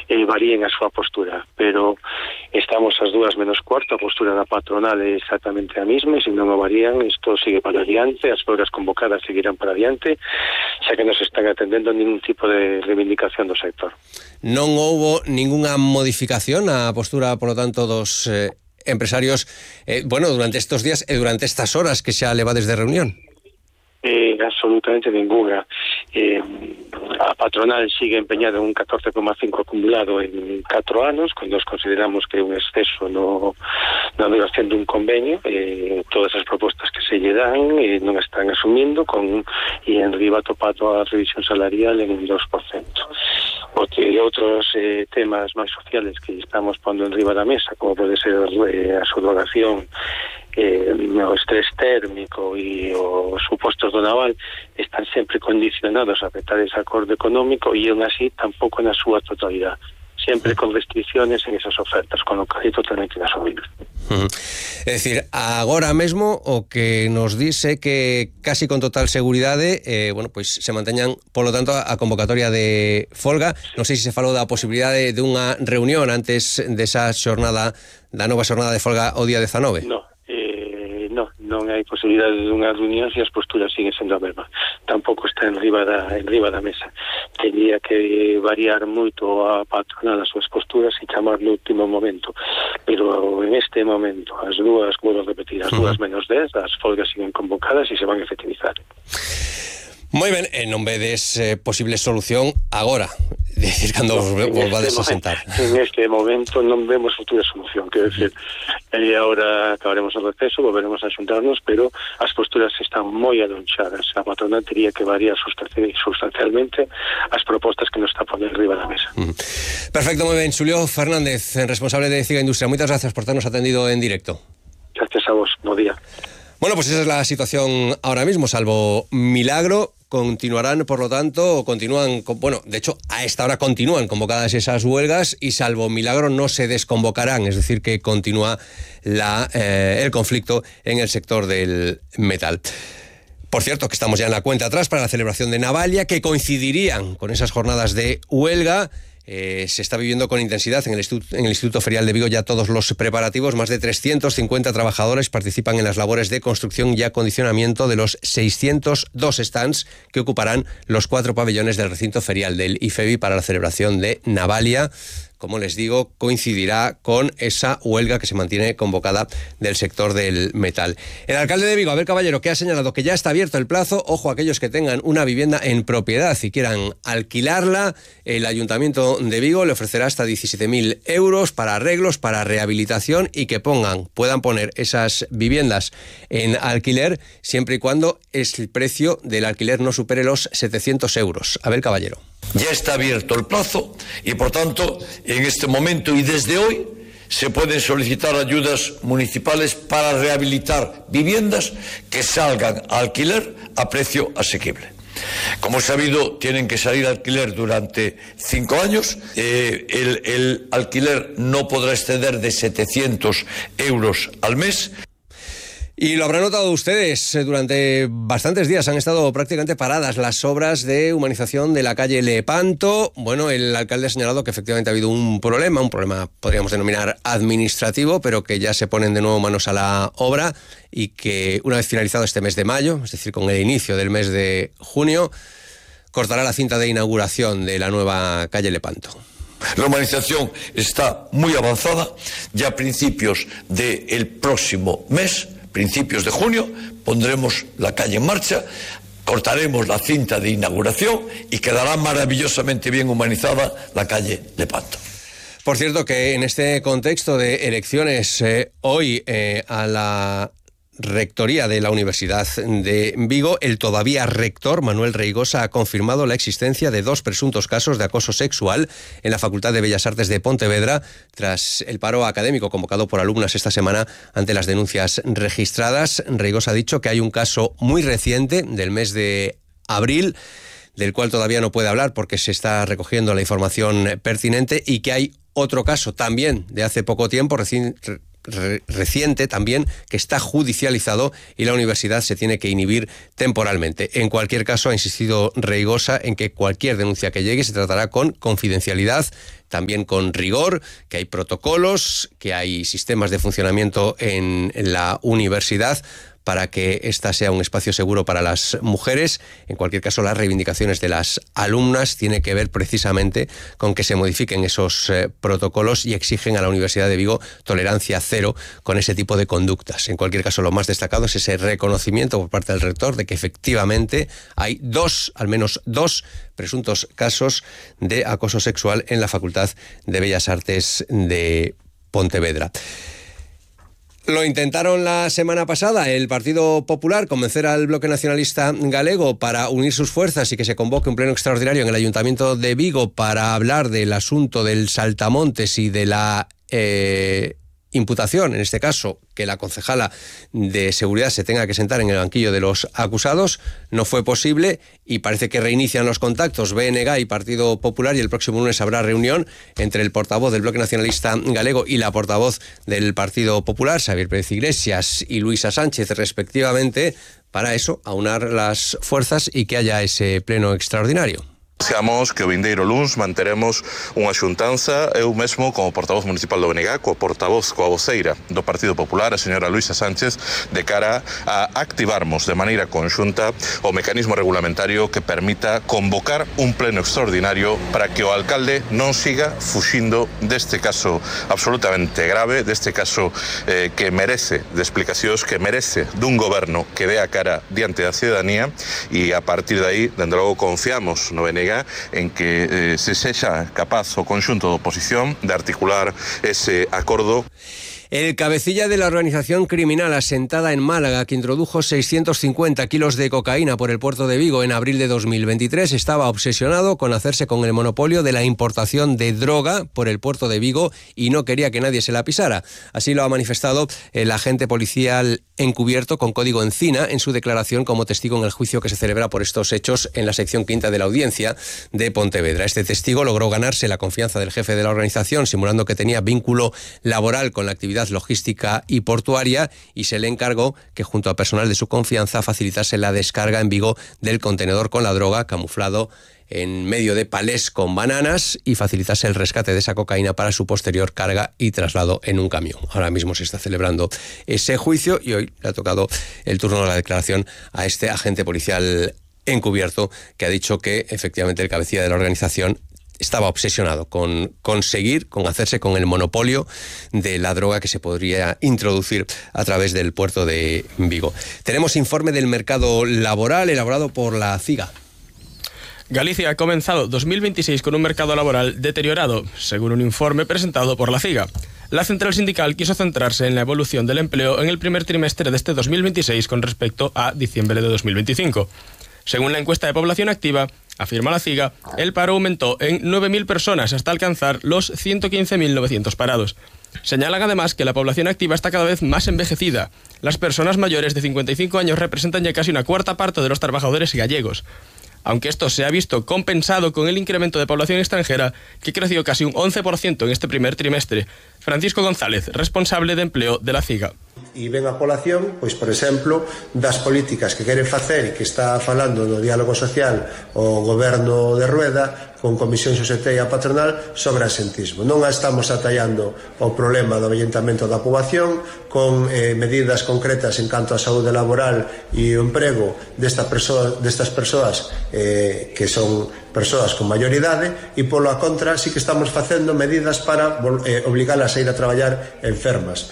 varíen a súa postura, pero estamos ás 2:15, a postura da patronal é exactamente a mesma, e se non o varían, isto sigue para adiante, as folgas convocadas seguirán para adiante, xa que non se están atendendo ningún tipo de reivindicación do sector. Non houbo ningunha modificación á postura, por lo tanto, dos empresarios, durante estos días e durante estas horas que xa levades de reunión? Absolutamente ninguna. A patronal sigue empeñada en un 14,5 acumulado en 4 anos, cando nos consideramos que é un exceso na duración dun convenio. Todas as propostas que se lle dan non están asumindo, e en riba topado a revisión salarial en un 2%. Outros temas máis sociales que estamos pondo en riba da mesa, como pode ser a subrogación, o estrés térmico e os supostos do naval, están sempre condicionados a aceptar ese acordo económico, e aún así tampouco na súa totalidade, sempre con restricciones en esas ofertas, con lo que é totalmente inasumible. É dicir, agora mesmo o que nos dice que casi con total seguridade pois se manteñan, polo tanto, a convocatoria de folga. Non sei se falou da posibilidade de unha reunión antes desa xornada, da nova xornada de folga o día 19. Non hai posibilidade de unha reunión se as posturas siguen sendo a mesma. Tampouco está en riba da mesa. Tenía que variar moito a patronal as súas posturas e chamar no último momento. Pero en este momento, as 2:10, as folgas siguen convocadas e se van a efectivizar. Moi ben, e non vedes posible solución agora, decir, cando volvades a sentar. En este momento non vemos futura solución, quero decir, agora acabaremos o receso, volveremos a xuntarnos, pero as posturas están moi adonchadas. A patronal tería que variar sustancialmente as propostas que nos está poner riba da mesa. Perfecto, moi ben. Xulio Fernández, responsable de CIGA Industria, moitas gracias por ternos atendido en directo. Gracias a vos, bo día. Bueno, pues esa es la situación ahora mismo, salvo milagro. Continuarán, por lo tanto, de hecho, a esta hora continúan convocadas esas huelgas y salvo milagro no se desconvocarán, es decir, que continúa el conflicto en el sector del metal. Por cierto, que estamos ya en la cuenta atrás para la celebración de Navalia, que coincidirían con esas jornadas de huelga. Se está viviendo con intensidad en el Instituto Ferial de Vigo ya todos los preparativos. Más de 350 trabajadores participan en las labores de construcción y acondicionamiento de los 602 stands que ocuparán los 4 pabellones del recinto ferial del IFEBI para la celebración de Navalia. Como les digo, coincidirá con esa huelga que se mantiene convocada del sector del metal. El alcalde de Vigo, Abel Caballero, que ha señalado que ya está abierto el plazo, ojo a aquellos que tengan una vivienda en propiedad y quieran alquilarla, el Ayuntamiento de Vigo le ofrecerá hasta 17.000 euros para arreglos, para rehabilitación y que puedan poner esas viviendas en alquiler siempre y cuando el precio del alquiler no supere los 700 euros. Abel Caballero. Ya está abierto el plazo y, por tanto, en este momento y desde hoy se pueden solicitar ayudas municipales para rehabilitar viviendas que salgan a alquiler a precio asequible. Como es sabido, tienen que salir a alquiler durante 5 años. El alquiler no podrá exceder de 700 euros al mes. Y lo habrán notado ustedes, durante bastantes días han estado prácticamente paradas las obras de humanización de la calle Lepanto. Bueno, el alcalde ha señalado que efectivamente ha habido un problema podríamos denominar administrativo, pero que ya se ponen de nuevo manos a la obra y que una vez finalizado este mes de mayo, es decir, con el inicio del mes de junio, cortará la cinta de inauguración de la nueva calle Lepanto. La humanización está muy avanzada, ya a principios del próximo mes, principios de junio, pondremos la calle en marcha, cortaremos la cinta de inauguración y quedará maravillosamente bien humanizada la calle Lepanto. Por cierto, que en este contexto de elecciones hoy a la rectoría de la Universidad de Vigo, el todavía rector Manuel Reigosa ha confirmado la existencia de 2 presuntos casos de acoso sexual en la Facultad de Bellas Artes de Pontevedra tras el paro académico convocado por alumnas esta semana ante las denuncias registradas. Reigosa ha dicho que hay un caso muy reciente del mes de abril, del cual todavía no puede hablar porque se está recogiendo la información pertinente, y que hay otro caso también de hace poco tiempo, reciente también que está judicializado y la universidad se tiene que inhibir temporalmente. En cualquier caso, ha insistido Reigosa en que cualquier denuncia que llegue se tratará con confidencialidad, también con rigor, que hay protocolos, que hay sistemas de funcionamiento en la universidad para que ésta sea un espacio seguro para las mujeres. En cualquier caso, las reivindicaciones de las alumnas tienen que ver precisamente con que se modifiquen esos protocolos y exigen a la Universidad de Vigo tolerancia cero con ese tipo de conductas. En cualquier caso, lo más destacado es ese reconocimiento por parte del rector de que efectivamente hay al menos dos presuntos casos de acoso sexual en la Facultad de Bellas Artes de Pontevedra. Lo intentaron la semana pasada el Partido Popular, convencer al Bloque Nacionalista Galego para unir sus fuerzas y que se convoque un pleno extraordinario en el Ayuntamiento de Vigo para hablar del asunto del saltamontes y de la imputación, en este caso, que la concejala de seguridad se tenga que sentar en el banquillo de los acusados. No fue posible y parece que reinician los contactos BNG y Partido Popular, y el próximo lunes habrá reunión entre el portavoz del Bloque Nacionalista Galego y la portavoz del Partido Popular, Xavier Pérez Iglesias y Luisa Sánchez, respectivamente, para eso, aunar las fuerzas y que haya ese pleno extraordinario. Anunciamos que o vindeiro luns manteremos unha xuntanza, eu mesmo como portavoz municipal do BNG, coa portavoz, coa voceira do Partido Popular, a señora Luisa Sánchez, de cara a activarmos de maneira conxunta o mecanismo regulamentario que permita convocar un pleno extraordinario para que o alcalde non siga fuxindo deste caso absolutamente grave, deste caso que merece de explicacións, que merece dun goberno que dé a cara diante da ciudadanía, e a partir de aí, dende logo, confiamos no BNG en que se sexa capaz o conxunto da oposición de articular ese acordo. El cabecilla de la organización criminal asentada en Málaga, que introdujo 650 kilos de cocaína por el puerto de Vigo en abril de 2023, estaba obsesionado con hacerse con el monopolio de la importación de droga por el puerto de Vigo y no quería que nadie se la pisara. Así lo ha manifestado el agente policial encubierto con código Encina en su declaración como testigo en el juicio que se celebra por estos hechos en la sección quinta de la audiencia de Pontevedra. Este testigo logró ganarse la confianza del jefe de la organización, simulando que tenía vínculo laboral con la actividad logística y portuaria, y se le encargó que junto a personal de su confianza facilitase la descarga en Vigo del contenedor con la droga camuflado en medio de palés con bananas y facilitase el rescate de esa cocaína para su posterior carga y traslado en un camión. Ahora mismo se está celebrando ese juicio y hoy le ha tocado el turno de la declaración a este agente policial encubierto, que ha dicho que efectivamente el cabecilla de la organización estaba obsesionado con conseguir, con hacerse con el monopolio de la droga que se podría introducir a través del puerto de Vigo. Tenemos informe del mercado laboral elaborado por la CIGA. Galicia ha comenzado 2026 con un mercado laboral deteriorado, según un informe presentado por la CIGA. La central sindical quiso centrarse en la evolución del empleo en el primer trimestre de este 2026 con respecto a diciembre de 2025. Según la encuesta de población activa, afirma la CIGA, el paro aumentó en 9.000 personas hasta alcanzar los 115.900 parados. Señalan además que la población activa está cada vez más envejecida. Las personas mayores de 55 años representan ya casi una cuarta parte de los trabajadores gallegos. Aunque esto se ha visto compensado con el incremento de población extranjera, que creció casi un 11% en este primer trimestre. Francisco González, responsable de empleo de la CIGA. E ven a colación, pois, por exemplo, das políticas que queren facer e que está falando no diálogo social o goberno de Rueda con comisións UGT e a patronal sobre asentismo. Non estamos atallando o problema do avellentamento da poboación con medidas concretas en canto á saúde laboral e o emprego destas persoas que son persoas con maioridade, e polo a contra sí que estamos facendo medidas para obligalas a ir a traballar enfermas.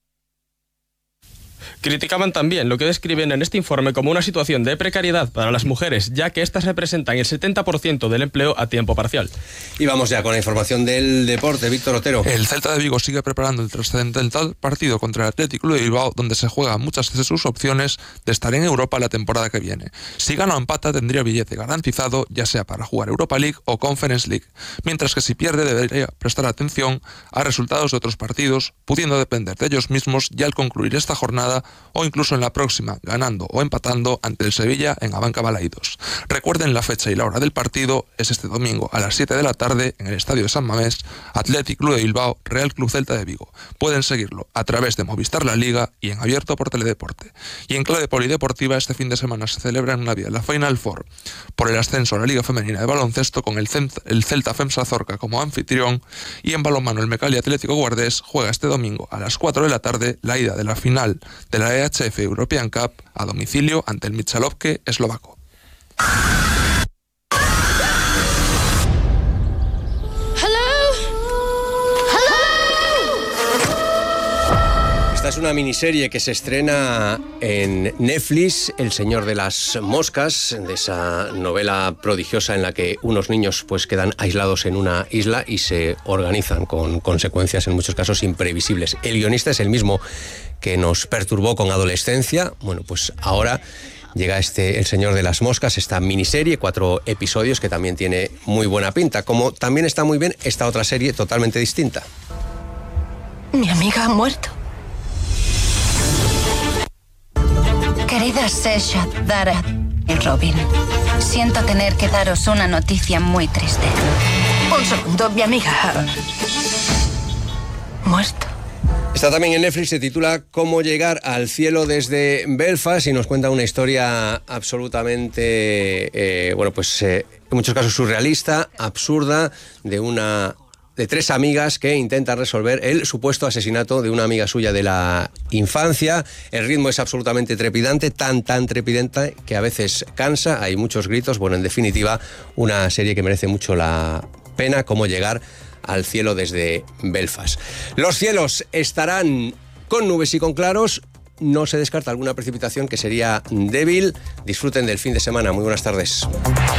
Criticaban también lo que describen en este informe como una situación de precariedad para las mujeres, ya que éstas representan el 70% del empleo a tiempo parcial. Y vamos ya con la información del deporte. Víctor Otero. El Celta de Vigo sigue preparando el trascendental partido contra el Atlético de Bilbao, donde se juegan muchas de sus opciones de estar en Europa la temporada que viene. Si gana o empata tendría billete garantizado, ya sea para jugar Europa League o Conference League, mientras que si pierde debería prestar atención a resultados de otros partidos, pudiendo depender de ellos mismos ya al concluir esta jornada o incluso en la próxima, ganando o empatando ante el Sevilla en Abanca Balaidos. Recuerden la fecha y la hora del partido, es este domingo a las 7 de la tarde en el Estadio de San Mamés, Athletic Club de Bilbao, Real Club Celta de Vigo. Pueden seguirlo a través de Movistar La Liga y en abierto por Teledeporte. Y en clave polideportiva, este fin de semana se celebra en Navia la Final Four por el ascenso a la Liga Femenina de Baloncesto con el Celta FEMSA Zorca como anfitrión, y en balonmano el Mecali Atlético Guardés juega este domingo a las 4 de la tarde la ida de la final de la EHF European Cup a domicilio ante el Michalovce eslovaco. Esta es una miniserie que se estrena en Netflix, El Señor de las Moscas, de esa novela prodigiosa en la que unos niños pues quedan aislados en una isla y se organizan con consecuencias en muchos casos imprevisibles. El guionista es el mismo que nos perturbó con Adolescencia. Bueno, pues ahora llega El Señor de las Moscas, esta miniserie, 4 episodios que también tiene muy buena pinta, como también está muy bien esta otra serie totalmente distinta. Mi amiga ha muerto. Queridas Sesha, Dara y Robin, siento tener que daros una noticia muy triste. Un segundo, mi amiga ha muerto. Está también en Netflix, se titula Cómo llegar al cielo desde Belfast y nos cuenta una historia absolutamente, en muchos casos surrealista, absurda, de 3 amigas que intentan resolver el supuesto asesinato de una amiga suya de la infancia. El ritmo es absolutamente trepidante, tan trepidante que a veces cansa, hay muchos gritos. Bueno, en definitiva, una serie que merece mucho la pena, Cómo llegar al cielo desde Belfast. Los cielos estarán con nubes y con claros. No se descarta alguna precipitación que sería débil. Disfruten del fin de semana. Muy buenas tardes.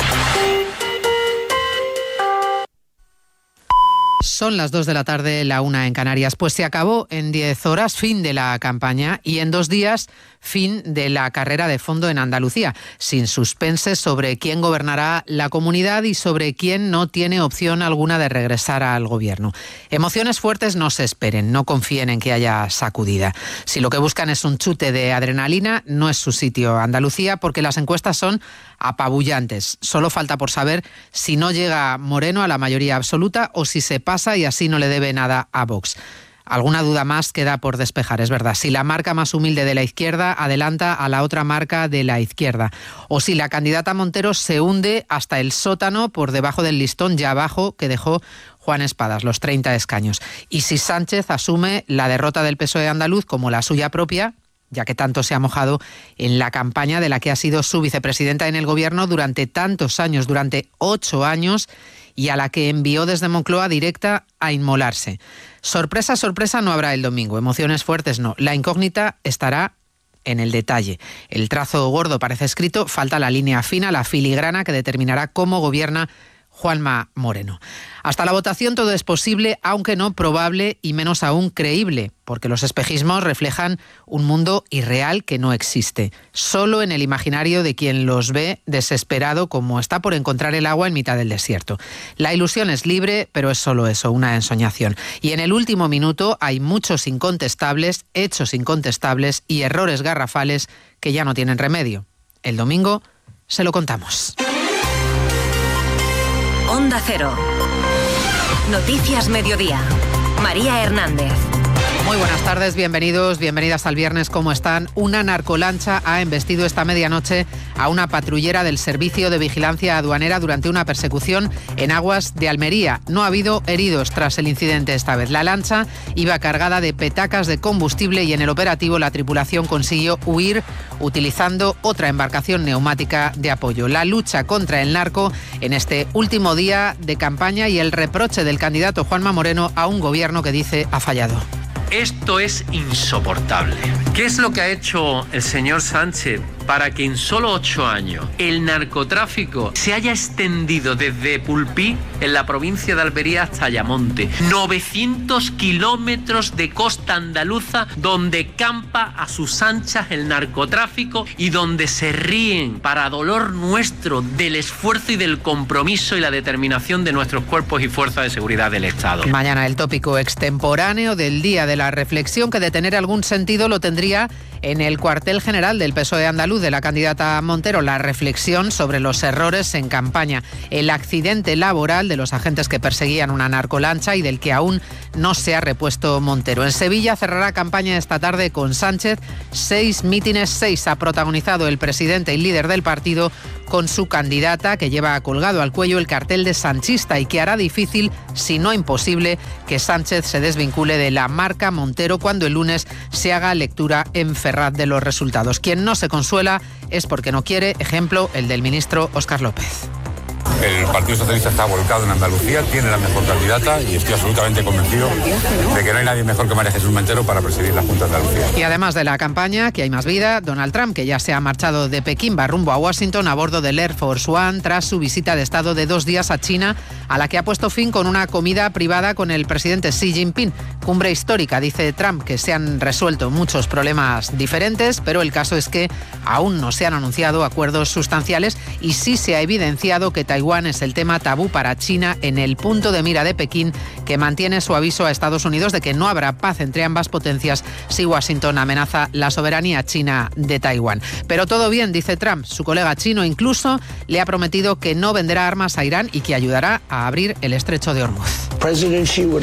Son las 2 de la tarde, la 1 en Canarias. Pues se acabó en 10 horas, fin de la campaña, y en 2 días, fin de la carrera de fondo en Andalucía, sin suspense sobre quién gobernará la comunidad y sobre quién no tiene opción alguna de regresar al gobierno. Emociones fuertes no se esperen, no confíen en que haya sacudida. Si lo que buscan es un chute de adrenalina, no es su sitio Andalucía, porque las encuestas son apabullantes. Solo falta por saber si no llega Moreno a la mayoría absoluta o si se pasa y así no le debe nada a Vox. Alguna duda más queda por despejar, es verdad. Si la marca más humilde de la izquierda adelanta a la otra marca de la izquierda. O si la candidata Montero se hunde hasta el sótano por debajo del listón ya abajo que dejó Juan Espadas, los 30 escaños. Y si Sánchez asume la derrota del PSOE andaluz como la suya propia, ya que tanto se ha mojado en la campaña de la que ha sido su vicepresidenta en el gobierno durante tantos años, durante 8 años, y a la que envió desde Moncloa directa a inmolarse. Sorpresa, sorpresa no habrá el domingo, emociones fuertes no. La incógnita estará en el detalle. El trazo gordo parece escrito, falta la línea fina, la filigrana que determinará cómo gobierna Juanma Moreno. Hasta la votación todo es posible, aunque no probable y menos aún creíble, porque los espejismos reflejan un mundo irreal que no existe, solo en el imaginario de quien los ve desesperado como está por encontrar el agua en mitad del desierto. La ilusión es libre, pero es solo eso, una ensoñación. Y en el último minuto hay muchos incontestables, hechos incontestables y errores garrafales que ya no tienen remedio. El domingo se lo contamos. Onda Cero. Noticias Mediodía. María Hernández. Muy buenas tardes, bienvenidos, bienvenidas al viernes, ¿cómo están? Una narcolancha ha embestido esta medianoche a una patrullera del Servicio de Vigilancia Aduanera durante una persecución en aguas de Almería. No ha habido heridos tras el incidente esta vez. La lancha iba cargada de petacas de combustible y en el operativo la tripulación consiguió huir utilizando otra embarcación neumática de apoyo. La lucha contra el narco en este último día de campaña y el reproche del candidato Juanma Moreno a un gobierno que dice ha fallado. Esto es insoportable. ¿Qué es lo que ha hecho el señor Sánchez para que en solo 8 años el narcotráfico se haya extendido desde Pulpí, en la provincia de Almería, hasta Ayamonte. 900 kilómetros de costa andaluza donde campa a sus anchas el narcotráfico y donde se ríen, para dolor nuestro, del esfuerzo y del compromiso y la determinación de nuestros cuerpos y fuerzas de seguridad del Estado. Mañana el tópico extemporáneo del Día de la Reflexión, que de tener algún sentido lo tendría en el cuartel general del PSOE andaluz de la candidata Montero, la reflexión sobre los errores en campaña, el accidente laboral de los agentes que perseguían una narcolancha y del que aún no se ha repuesto Montero. En Sevilla cerrará campaña esta tarde con Sánchez. 6 mítines, 6 ha protagonizado el presidente y líder del partido con su candidata, que lleva colgado al cuello el cartel de sanchista y que hará difícil, si no imposible, que Sánchez se desvincule de la marca Montero cuando el lunes se haga lectura en Ferraz de los resultados. Quien no se consuela es porque no quiere, ejemplo, el del ministro Óscar López. El Partido Socialista está volcado en Andalucía, tiene la mejor candidata y estoy absolutamente convencido de que no hay nadie mejor que María Jesús Montero para presidir la Junta de Andalucía. Y además de la campaña, que hay más vida, Donald Trump, que ya se ha marchado de Pekín, va rumbo a Washington a bordo del Air Force One tras su visita de Estado de 2 días a China, a la que ha puesto fin con una comida privada con el presidente Xi Jinping. Cumbre histórica, dice Trump, que se han resuelto muchos problemas diferentes, pero el caso es que aún no se han anunciado acuerdos sustanciales y sí se ha evidenciado que Taiwán es el tema tabú para China, en el punto de mira de Pekín, que mantiene su aviso a Estados Unidos de que no habrá paz entre ambas potencias si Washington amenaza la soberanía china de Taiwán. Pero todo bien, dice Trump. Su colega chino incluso le ha prometido que no venderá armas a Irán y que ayudará a abrir el estrecho de Hormuz.